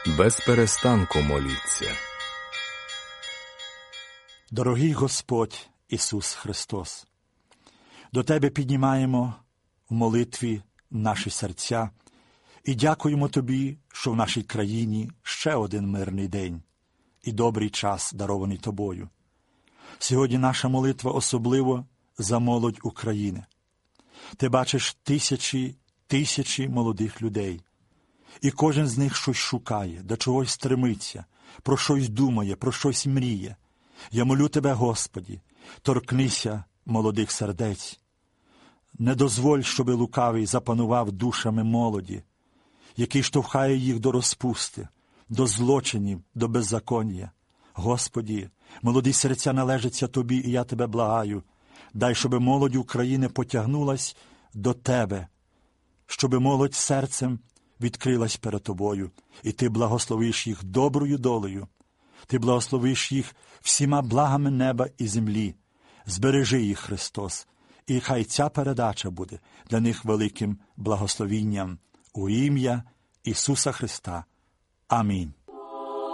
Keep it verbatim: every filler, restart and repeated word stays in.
Без перестанку моліться. Дорогий Господь Ісус Христос, до Тебе піднімаємо в молитві наші серця і дякуємо Тобі, що в нашій країні ще один мирний день і добрий час, дарований Тобою. Сьогодні наша молитва особливо за молодь України. Ти бачиш тисячі, тисячі молодих людей, і кожен з них щось шукає, до чогось стремиться, про щось думає, про щось мріє. Я молю Тебе, Господі, торкнися молодих сердець. Не дозволь, щоби лукавий запанував душами молоді, який штовхає їх до розпусти, до злочинів, до беззаконня. Господі, молоді серця належаться Тобі, і я Тебе благаю. Дай, щоби молодь України потягнулась до Тебе, щоби молодь серцем відкрилась перед Тобою, і Ти благословиш їх доброю долею. Ти благословиш їх всіма благами неба і землі. Збережи їх, Христос, і хай ця передача буде для них великим благословінням. У ім'я Ісуса Христа. Амінь.